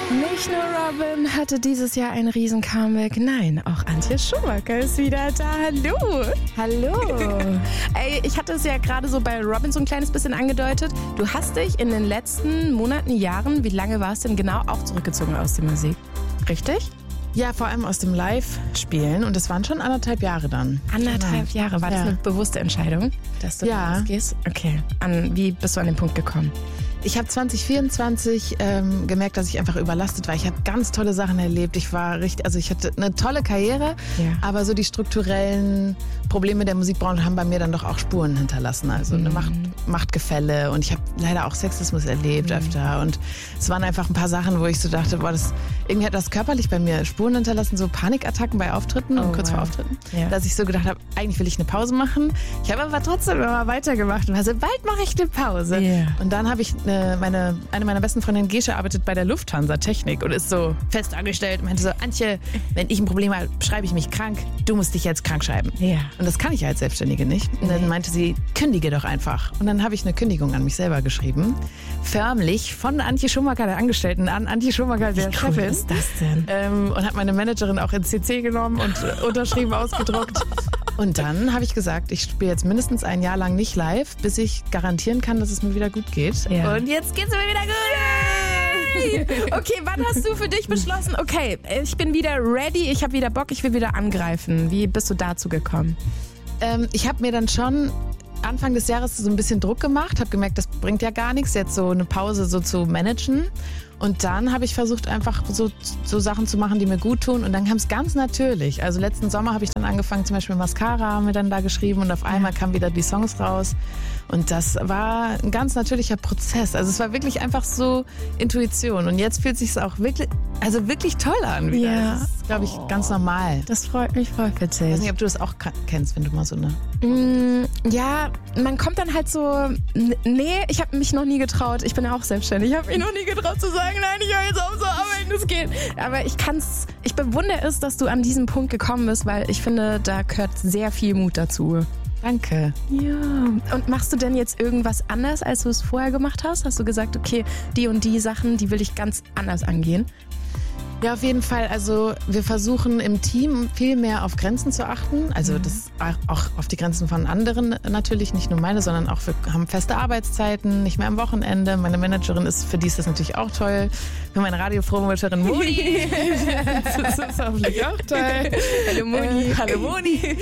Nicht nur Robin hatte dieses Jahr ein Riesen-Comeback, nein, auch Antje Schumacher ist wieder da. Hallo. Hallo. Ey, ich hatte es ja gerade so bei Robin so ein kleines bisschen angedeutet. Du hast dich in den letzten Monaten, Jahren, wie lange war es denn genau, auch zurückgezogen aus der Musik? Richtig? Ja, vor allem aus dem Live-Spielen und das waren schon 1,5 Jahre dann. 1,5 Jahre, war das eine bewusste Entscheidung, dass du da rausgehst? Okay, wie bist du an den Punkt gekommen? Ich habe 2024 gemerkt, dass ich einfach überlastet war. Ich habe ganz tolle Sachen erlebt. Ich hatte eine tolle Karriere, aber so die strukturellen Probleme der Musikbranche haben bei mir dann doch auch Spuren hinterlassen. Also eine Machtgefälle und ich habe leider auch Sexismus erlebt öfter. Und es waren einfach ein paar Sachen, wo ich so dachte, irgendwie hat das körperlich bei mir Spuren hinterlassen, so Panikattacken bei Auftritten und kurz vor Auftritten, dass ich so gedacht habe, eigentlich will ich eine Pause machen. Ich habe aber trotzdem immer weitergemacht und war so, bald mache ich eine Pause. Und dann habe ich eine meiner besten Freundinnen, Gesche, arbeitet bei der Lufthansa Technik und ist so fest angestellt und meinte so, Antje, wenn ich ein Problem habe, schreibe ich mich krank, du musst dich jetzt krank schreiben. Und das kann ich als Selbstständige nicht. Und dann meinte sie, kündige doch einfach. Und dann habe ich eine Kündigung an mich selber geschrieben. Förmlich von Antje Schumacher, der Angestellten, an Antje Schumacher, der Chefin. Wie ist das denn? Und hat meine Managerin auch ins CC genommen und unterschrieben, ausgedruckt. Und dann habe ich gesagt, ich spiele jetzt mindestens ein Jahr lang nicht live, bis ich garantieren kann, dass es mir wieder gut geht. Und jetzt geht's mir wieder gut. Okay, wann hast du für dich beschlossen, okay, ich bin wieder ready, ich habe wieder Bock, ich will wieder angreifen. Wie bist du dazu gekommen? Ich habe mir dann schon Anfang des Jahres so ein bisschen Druck gemacht, habe gemerkt, das bringt ja gar nichts, jetzt so eine Pause so zu managen. Und dann habe ich versucht, einfach so Sachen zu machen, die mir gut tun. Und dann kam es ganz natürlich. Also letzten Sommer habe ich dann angefangen, zum Beispiel Mascara haben wir dann da geschrieben und auf einmal kamen wieder die Songs raus. Und das war ein ganz natürlicher Prozess. Also es war wirklich einfach so Intuition. Und jetzt fühlt es sich auch wirklich toll an wieder. Ja. Das ist, glaube ich, ganz normal. Das freut mich voll für dich. Ich weiß nicht, ob du das auch kennst, wenn du mal so eine... Ja, man kommt dann halt so, nee, ich habe mich noch nie getraut. Ich bin ja auch selbstständig. Ich habe mich noch nie getraut zu sagen, nein, ich höre jetzt auf zu arbeiten, das geht. Aber ich bewundere es, dass du an diesen Punkt gekommen bist, weil ich finde, da gehört sehr viel Mut dazu. Danke. Ja. Und machst du denn jetzt irgendwas anders, als du es vorher gemacht hast? Hast du gesagt, okay, die und die Sachen, die will ich ganz anders angehen? Ja, auf jeden Fall. Also wir versuchen im Team viel mehr auf Grenzen zu achten. Also das auch auf die Grenzen von anderen natürlich, nicht nur meine, sondern auch wir haben feste Arbeitszeiten, nicht mehr am Wochenende. Meine Managerin für die ist das natürlich auch toll. Für meine Radiopromoterin Moni. Das ist hoffentlich auch toll. Hallo Moni. Hallo Moni.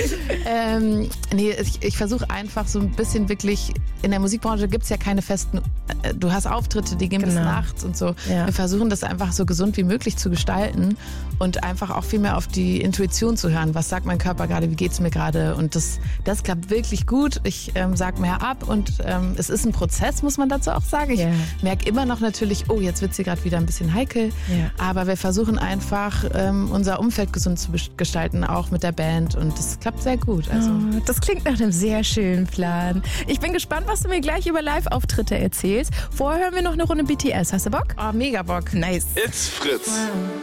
Ich versuche einfach so ein bisschen wirklich, in der Musikbranche gibt es ja keine festen, du hast Auftritte, die gehen bis nachts und so. Ja. Wir versuchen das einfach so gesund wie möglich zu gestalten und einfach auch viel mehr auf die Intuition zu hören. Was sagt mein Körper gerade, wie geht's mir gerade? Und das klappt wirklich gut. Ich sage mehr ab und es ist ein Prozess, muss man dazu auch sagen. Ich merke immer noch natürlich, oh, jetzt wird sie gerade wieder ein bisschen heikel. Ja. Aber wir versuchen einfach, unser Umfeld gesund zu gestalten, auch mit der Band. Und das klappt sehr gut. Also. Oh, das klingt nach einem sehr schönen Plan. Ich bin gespannt, was du mir gleich über Live-Auftritte erzählst. Vorher hören wir noch eine Runde BTS. Hast du Bock? Oh, mega Bock. Nice. It's Fritz. Wow.